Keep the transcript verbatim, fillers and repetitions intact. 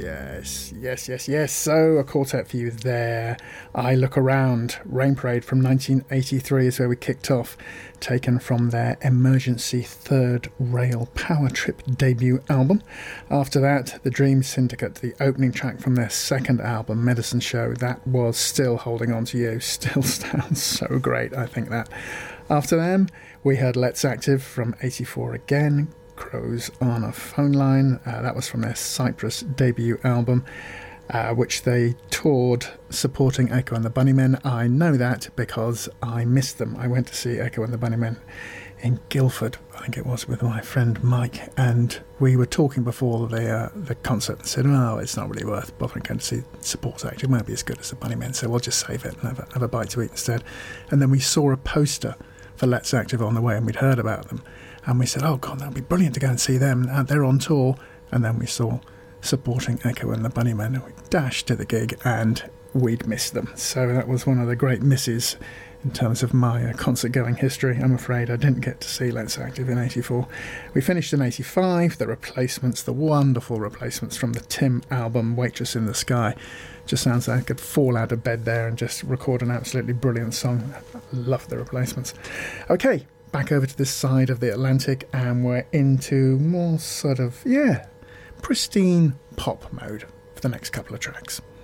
Yes, yes, yes, yes. So, a quartet for you there. I Look Around, Rain Parade from nineteen eighty-three is where we kicked off, taken from their Emergency Third Rail Power Trip debut album. After that, The Dream Syndicate, the opening track from their second album, Medicine Show. That was Still Holding On To You. Still sounds so great, I think that. After them, we heard Let's Active from eighty-four again, Crows on a Phone Line. Uh, that was from their Cyprus debut album, uh, which they toured supporting Echo and the Bunnymen. I know that because I missed them. I went to see Echo and the Bunnymen in Guildford, I think it was, with my friend Mike, and we were talking before the uh, the concert and said, oh, it's not really worth bothering going to see support act. It won't be as good as the Bunnymen, so we'll just save it and have a, have a bite to eat instead. And then we saw a poster for Let's Active on the way, and we'd heard about them. And we said, oh, God, that would be brilliant to go and see them. Uh, they're on tour. And then we saw supporting Echo and the Bunnymen. And we dashed to the gig and we'd missed them. So that was one of the great misses in terms of my uh, concert-going history. I'm afraid I didn't get to see Let's Active in eighty-four. We finished in eighty-five. The Replacements, the wonderful Replacements from the Tim album, Waitress in the Sky. Just sounds like I could fall out of bed there and just record an absolutely brilliant song. I love the Replacements. Okay. Back over to this side of the Atlantic, and we're into more sort of, yeah, pristine pop mode for the next couple of tracks.